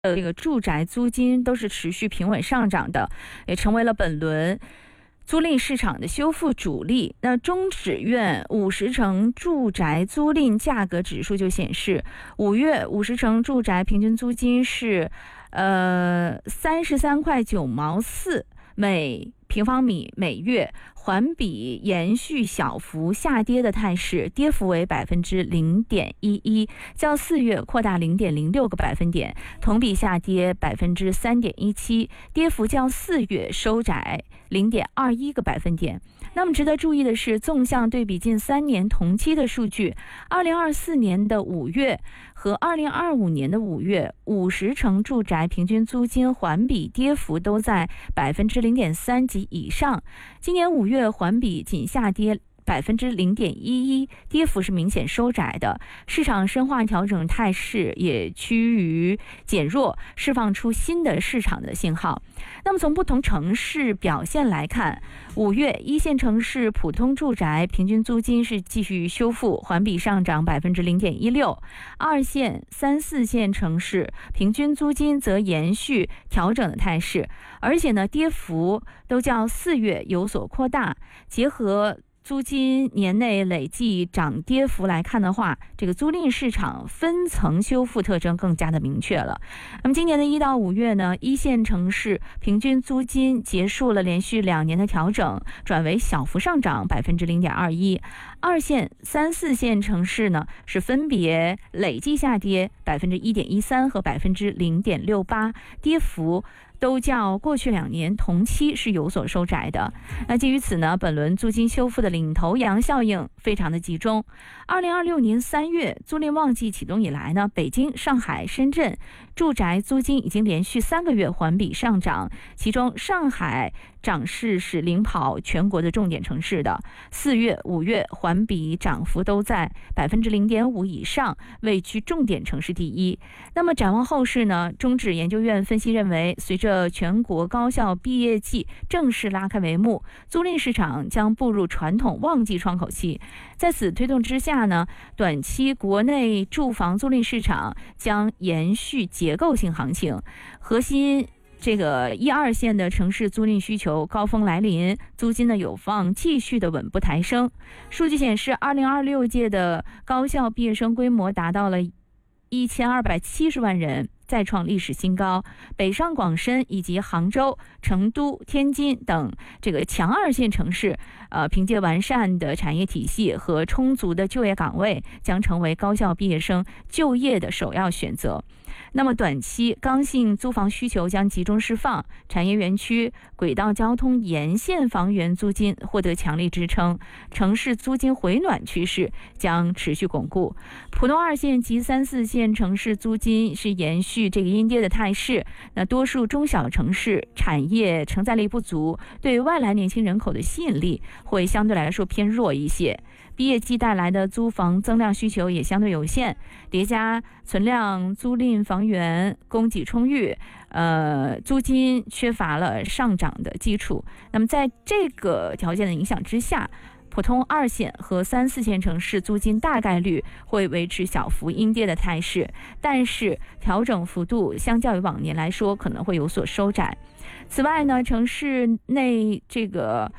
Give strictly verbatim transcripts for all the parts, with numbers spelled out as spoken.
呃，这个住宅租金都是持续平稳上涨的，也成为了本轮租赁市场的修复主力。那中指院五十城住宅租赁价格指数就显示，五月五十城住宅平均租金是呃三十三块九毛四每平方米每月，环比延续小幅下跌的态势，跌幅为百分之零点一一，较四月扩大零点零六个百分点，同比下跌百分之三点一七，跌幅较四月收窄零点二一个百分点。那么值得注意的是，纵向对比近三年同期的数据，二零二四年的五月和二零二五年的五月，五十城住宅平均租金环比跌幅都在百分之零点三及以上。今年五月环比仅下跌百分之零点一一，跌幅是明显收窄的，市场深化调整态势也趋于减弱，释放出新的市场的信号。那么从不同城市表现来看，五月一线城市普通住宅平均租金是继续修复，环比上涨百分之零点一六；二线、三四线城市平均租金则延续调整的态势，而且呢，跌幅都较四月有所扩大。结合租金年内累计涨跌幅来看的话，这个租赁市场分层修复特征更加的明确了。那么今年的一到五月呢，一线城市平均租金结束了连续两年的调整，转为小幅上涨百分之零点二一；二线、三四线城市呢是分别累计下跌百分之一点一三和百分之零点六八，跌幅都较过去两年同期是有所收窄的。那基于此呢，本轮租金修复的领头羊效应非常的集中。二零二六年三月租赁旺季启动以来呢，北京、上海、深圳住宅租金已经连续三个月环比上涨，其中上海涨势是领跑全国的重点城市的，四月、五月环比涨幅都在百分之零点五以上，位居重点城市第一。那么展望后市呢，中指研究院分析认为，随着全国高校毕业季正式拉开帷幕，租赁市场将步入传统旺季窗口期。在此推动之下呢，短期国内住房租赁市场将延续结构性行情，核心这个一二线的城市租赁需求高峰来临，租金呢有望继续的稳步抬升。数据显示，二零二六届的高校毕业生规模达到了一千二百七十万人，再创历史新高。北上广深以及杭州、成都、天津等这个强二线城市，呃，凭借完善的产业体系和充足的就业岗位，将成为高校毕业生就业的首要选择。那么短期刚性租房需求将集中释放，产业园区、轨道交通沿线房源租金获得强力支撑，城市租金回暖趋势将持续巩固。普通二线及三四线城市租金是延续这个阴跌的态势，那多数中小城市产业承载力不足，对外来年轻人口的吸引力会相对来说偏弱一些。毕业季带来的租房增量需求也相对有限，叠加存量租赁房源供给充裕，呃，租金缺乏了上涨的基础。那么在这个条件的影响之下，普通二线和三四线城市租金大概率会维持小幅阴跌的态势，但是调整幅度相较于往年来说可能会有所收窄。此外呢，城市内这个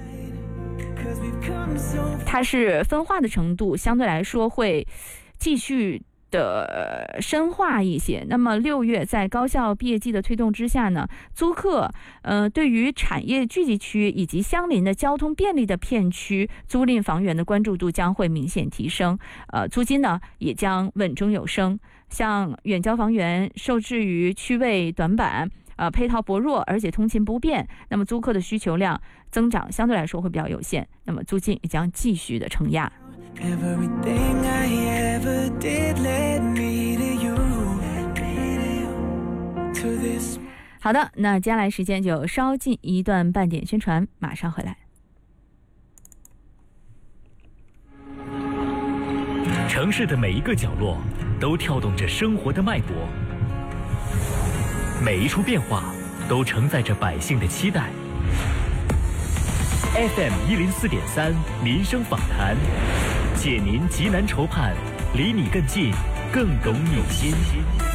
它是分化的程度相对来说会继续的深化一些。那么六月在高校毕业季的推动之下呢，租客呃对于产业聚集区以及相邻的交通便利的片区租赁房源的关注度将会明显提升，呃租金呢也将稳中有升。像远郊房源受制于区位短板，呃，配套薄弱，而且通勤不便，那么租客的需求量增长相对来说会比较有限，那么租金也将继续的承压。好的，那接下来时间就稍进一段半点宣传，马上回来。 城市的每一个角落都跳动着生活的脉搏，每一处变化都承载着百姓的期待。F M 一零四点三民生访谈，解您急难愁盼，离你更近，更懂你心。